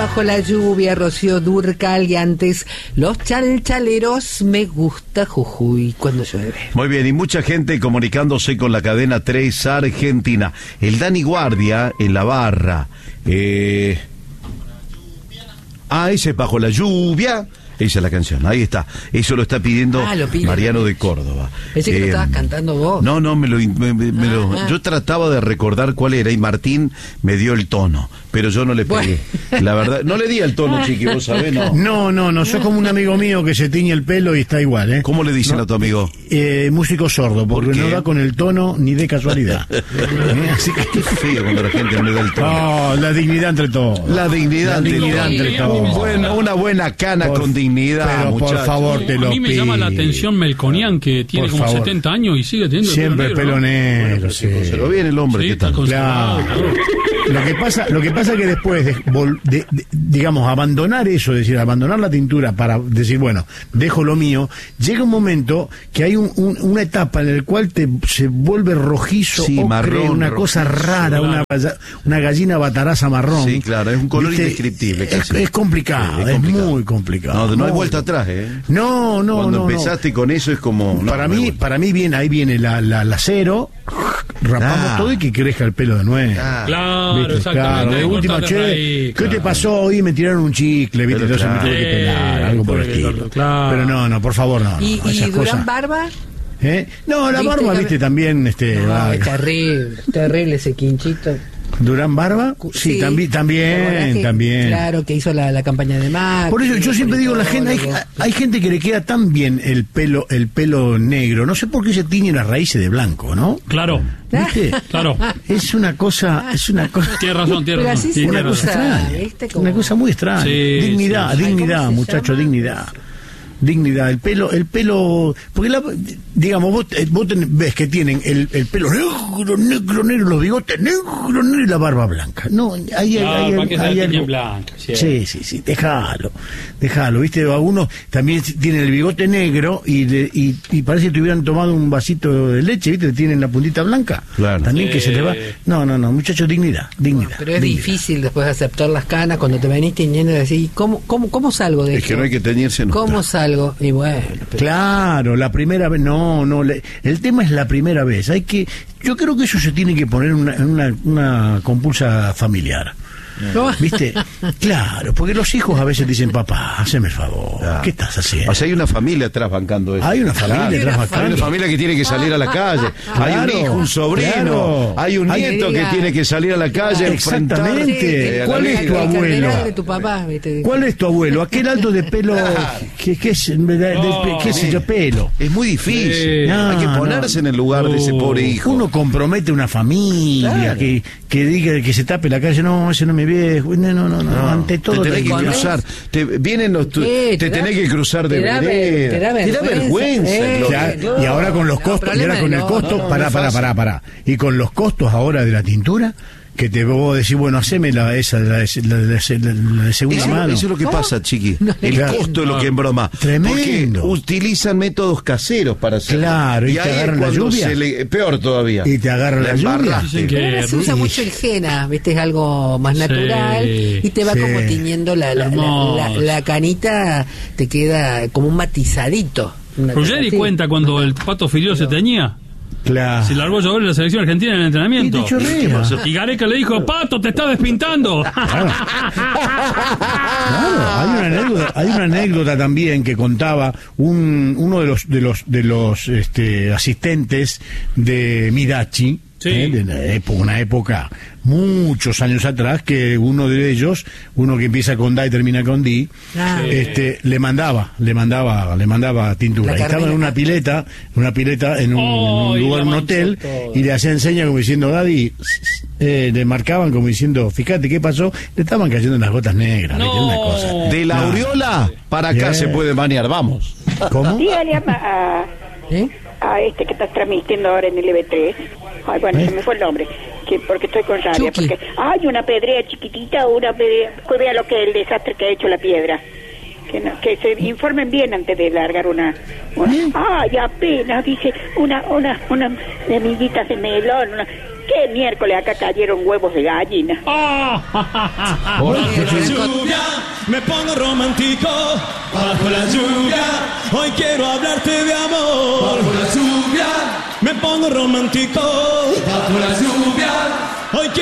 Bajo la lluvia, Rocío Dúrcal, y antes Los Chalchaleros, Me Gusta Jujuy cuando llueve. Muy bien, y mucha gente comunicándose con la cadena 3 Argentina. El Dani Guardia en la barra. Ese es Bajo la lluvia. Esa es la canción, ahí está. Eso lo está pidiendo Mariano de Córdoba. Pensé que lo estabas cantando vos. No, yo trataba de recordar cuál era y Martín me dio el tono, pero yo no le pegué. La verdad, no le di el tono, Chiqui, vos sabés, ¿no? No, soy como un amigo mío que se tiñe el pelo y está igual, ¿eh? ¿Cómo le dicen a tu amigo? Músico sordo, porque no da con el tono ni de casualidad. Así que qué feo cuando la gente no le da el tono. La dignidad entre todos. La dignidad entre todos. Una buena cana con dignidad. Pero muchacho. por favor, te lo pido. A mí me llama la atención Melconian, que tiene como 70 años y sigue teniendo siempre el pelo negro. Bueno, sí. Se lo viene el hombre, ¿qué tal? Claro. Lo que pasa es que después digamos, abandonar eso, es decir, abandonar la tintura para decir, bueno, dejo lo mío, llega un momento que hay una etapa en la cual se vuelve rojizo, ocre, marrón, una rojizo, cosa rara, claro. una gallina bataraza marrón. Sí, claro, es un color indescriptible. Es complicado, es muy complicado. No hay vuelta atrás, ¿eh? No. Cuando empezaste con eso es como... Para mí ahí viene la cero, rapamos todo y que crezca el pelo de nuevo. Claro, exactamente. De última, ¿qué te pasó hoy? Me tiraron un chicle, ¿viste? Entonces me tuve que pelar, algo por el estilo. Claro. Pero no, por favor, no. ¿Y Durán Barba? No, la barba, ¿viste? También, terrible ese quinchito. ¿Durán Barba? Sí, también. Claro, que hizo la campaña de Macri. Por eso yo siempre digo, la gente, hay gente que le queda tan bien el pelo negro. No sé por qué se tiñe las raíces de blanco, ¿no? Claro. ¿Viste? Claro. Es una cosa. Tienes razón. Una cosa extraña. Una cosa muy extraña. Dignidad, muchacho, dignidad. Dignidad, el pelo, porque digamos, vos ves que tienen el pelo negro, los bigotes negro y la barba blanca. No, hay algo blanca. Sí, déjalo, viste, algunos también tienen el bigote negro y parece que tuvieran tomado un vasito de leche, viste, tienen la puntita blanca. Claro. También que se le va. No, muchachos, dignidad. Pero es difícil después de aceptar las canas cuando te venís tiñendo y decís, ¿cómo salgo de esto? Es que no hay que teñirse. ¿Cómo salgo? Y bueno, claro, la primera vez, el tema es la primera vez. Yo creo que eso se tiene que poner en una compulsa familiar. ¿Viste? Claro, porque los hijos a veces dicen, papá, haceme el favor, ¿qué estás haciendo? O sea, hay una familia atrás bancando eso. Hay una familia atrás bancando. Hay una familia que tiene que salir a la calle. Hay un hijo, un sobrino, hay un nieto que tiene que salir a la calle. Exactamente. ¿Cuál es tu abuelo? ¿Cuál es tu abuelo? Aquel alto de pelo, ¿qué es yo pelo? Es muy difícil. Hay que ponerse en el lugar de ese pobre hijo. Uno compromete una familia que diga que se tape la calle. No, ese no me viejo. No, ante todo te tenés que cruzar. Te tenés que cruzar de vereda. Te da vergüenza. Y ahora con los costos, pará. Y con los costos ahora de la tintura, que te puedo decir, bueno, haceme la de segunda mano. Eso es lo que pasa, Chiqui. El costo es lo que embroma. Tremendo. Porque utilizan métodos caseros para hacerlo. Claro, y te agarran la lluvia. Peor todavía. Y te agarran la lluvia. Pero se usa mucho el henna, ¿viste? Es algo más natural y te va como tiñendo la canita, te queda como un matizadito. Ruggeri cuenta cuando el Pato Filiol se teñía. Claro. Se largó a llover en la selección argentina en el entrenamiento. Y Gareca le dijo, Pato, te estás despintando. Claro, hay una anécdota también que contaba uno de los asistentes de Midachi. De una época muchos años atrás, que uno de ellos, uno que empieza con Da y termina con Di, le mandaba tintura. Estaba en una pileta en un lugar, un hotel, y le hacían señas como diciendo, Daddy, le marcaban como diciendo, fíjate qué pasó, le estaban cayendo las gotas negras. Una cosa. De la aureola para acá se puede banear, vamos. ¿Cómo? Dígale a este que estás transmitiendo ahora en el EB3. Ay, bueno, se me fue el nombre, porque estoy con rabia, porque hay una pedrea chiquitita, que vea lo que es el desastre que ha hecho la piedra. Que se informen bien antes de largar una apenas, dice, unas semillitas de melón, ¿Qué miércoles acá cayeron huevos de gallina? Bajo la lluvia me pongo romántico. Bajo la lluvia hoy quiero hablarte de amor. Bajo la lluvia me pongo romántico. Bajo la lluvia hoy quiero